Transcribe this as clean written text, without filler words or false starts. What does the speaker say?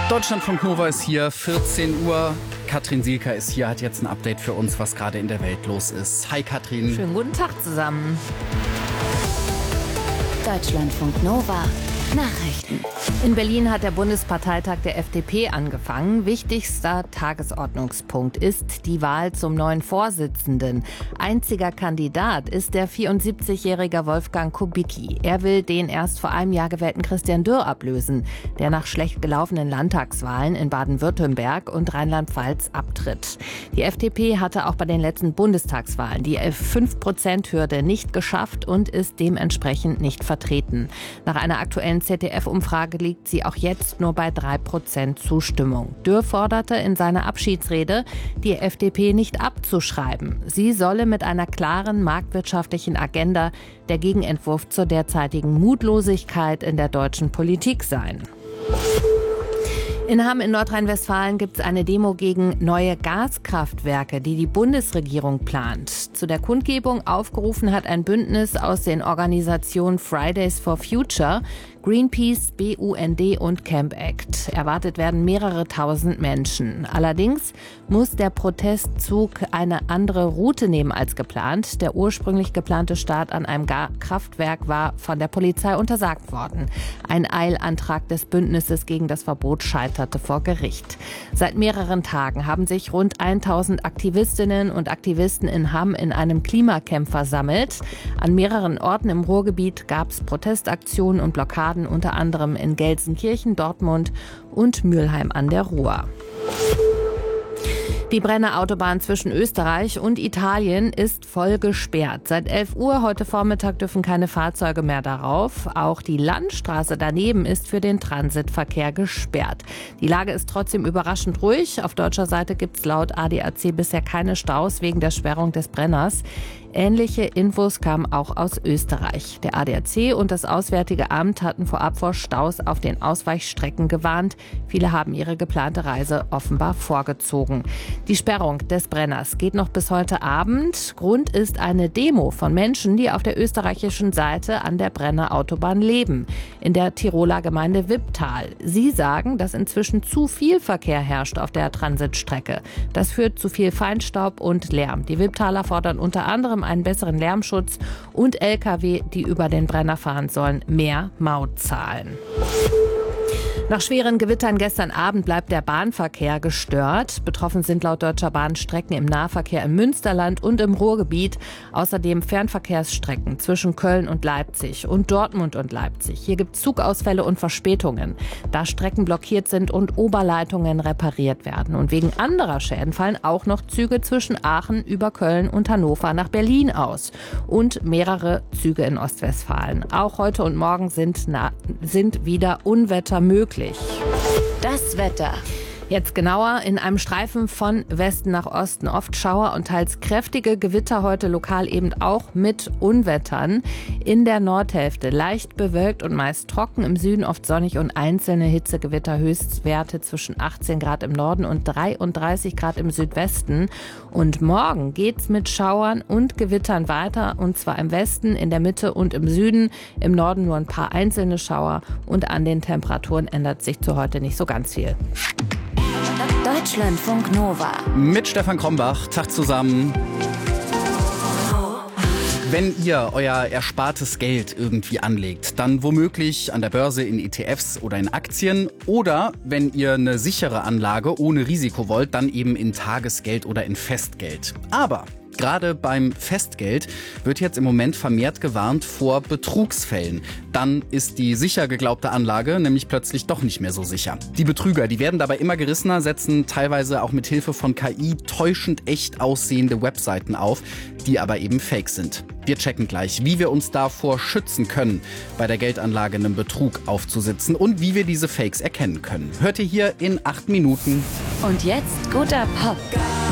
Deutschlandfunk Nova ist hier, 14 Uhr. Katrin Sielker ist hier, hat jetzt ein Update für uns, was gerade in der Welt los ist. Hi Katrin. Schönen guten Tag zusammen. Deutschlandfunk Nova. Nachrichten. In Berlin hat der Bundesparteitag der FDP angefangen. Wichtigster Tagesordnungspunkt ist die Wahl zum neuen Vorsitzenden. Einziger Kandidat ist der 74-jährige Wolfgang Kubicki. Er will den erst vor einem Jahr gewählten Christian Dürr ablösen, der nach schlecht gelaufenen Landtagswahlen in Baden-Württemberg und Rheinland-Pfalz abtritt. Die FDP hatte auch bei den letzten Bundestagswahlen die 5%-Hürde nicht geschafft und ist dementsprechend nicht vertreten. Nach einer aktuellen ZDF-Umfrage liegt sie auch jetzt nur bei 3% Zustimmung. Dürr forderte in seiner Abschiedsrede, die FDP nicht abzuschreiben. Sie solle mit einer klaren marktwirtschaftlichen Agenda der Gegenentwurf zur derzeitigen Mutlosigkeit in der deutschen Politik sein. In Hamm in Nordrhein-Westfalen gibt es eine Demo gegen neue Gaskraftwerke, die die Bundesregierung plant. Zu der Kundgebung aufgerufen hat ein Bündnis aus den Organisationen Fridays for Future, Greenpeace, BUND und Camp Act. Erwartet werden mehrere tausend Menschen. Allerdings muss der Protestzug eine andere Route nehmen als geplant. Der ursprünglich geplante Start an einem Kraftwerk war von der Polizei untersagt worden. Ein Eilantrag des Bündnisses gegen das Verbot scheiterte vor Gericht. Seit mehreren Tagen haben sich rund 1000 Aktivistinnen und Aktivisten in Hamm in einem Klimacamp versammelt. An mehreren Orten im Ruhrgebiet gab es Protestaktionen und Blockaden, unter anderem in Gelsenkirchen, Dortmund und Mülheim an der Ruhr. Die Brenner Autobahn zwischen Österreich und Italien ist voll gesperrt. Seit 11 Uhr heute Vormittag dürfen keine Fahrzeuge mehr darauf. Auch die Landstraße daneben ist für den Transitverkehr gesperrt. Die Lage ist trotzdem überraschend ruhig. Auf deutscher Seite gibt es laut ADAC bisher keine Staus wegen der Sperrung des Brenners. Ähnliche Infos kamen auch aus Österreich. Der ADAC und das Auswärtige Amt hatten vorab vor Staus auf den Ausweichstrecken gewarnt. Viele haben ihre geplante Reise offenbar vorgezogen. Die Sperrung des Brenners geht noch bis heute Abend. Grund ist eine Demo von Menschen, die auf der österreichischen Seite an der Brenner Autobahn leben, in der Tiroler Gemeinde Wipptal. Sie sagen, dass inzwischen zu viel Verkehr herrscht auf der Transitstrecke. Das führt zu viel Feinstaub und Lärm. Die Wipptaler fordern unter anderem einen besseren Lärmschutz und Lkw, die über den Brenner fahren sollen, mehr Maut zahlen. Nach schweren Gewittern gestern Abend bleibt der Bahnverkehr gestört. Betroffen sind laut Deutscher Bahn Strecken im Nahverkehr im Münsterland und im Ruhrgebiet. Außerdem Fernverkehrsstrecken zwischen Köln und Leipzig und Dortmund und Leipzig. Hier gibt es Zugausfälle und Verspätungen, da Strecken blockiert sind und Oberleitungen repariert werden. Und wegen anderer Schäden fallen auch noch Züge zwischen Aachen über Köln und Hannover nach Berlin aus. Und mehrere Züge in Ostwestfalen. Auch heute und morgen sind wieder Unwetter möglich. Das Wetter. Jetzt genauer, in einem Streifen von Westen nach Osten oft Schauer und teils kräftige Gewitter, heute lokal eben auch mit Unwettern. In der Nordhälfte leicht bewölkt und meist trocken, im Süden oft sonnig und einzelne Hitzegewitter, Höchstwerte zwischen 18 Grad im Norden und 33 Grad im Südwesten. Und morgen geht's mit Schauern und Gewittern weiter, und zwar im Westen, in der Mitte und im Süden. Im Norden nur ein paar einzelne Schauer, und an den Temperaturen ändert sich zu heute nicht so ganz viel. Deutschlandfunk Nova. Mit Stefan Krombach. Tag zusammen. Wenn ihr euer erspartes Geld irgendwie anlegt, dann womöglich an der Börse in ETFs oder in Aktien, oder wenn ihr eine sichere Anlage ohne Risiko wollt, dann eben in Tagesgeld oder in Festgeld. Aber gerade beim Festgeld wird jetzt im Moment vermehrt gewarnt vor Betrugsfällen. Dann ist die sicher geglaubte Anlage nämlich plötzlich doch nicht mehr so sicher. Die Betrüger, die werden dabei immer gerissener, setzen teilweise auch mit Hilfe von KI täuschend echt aussehende Webseiten auf, die aber eben fake sind. Wir checken gleich, wie wir uns davor schützen können, bei der Geldanlage einem Betrug aufzusitzen, und wie wir diese Fakes erkennen können. Hört ihr hier in 8 Minuten. Und jetzt guter Pop.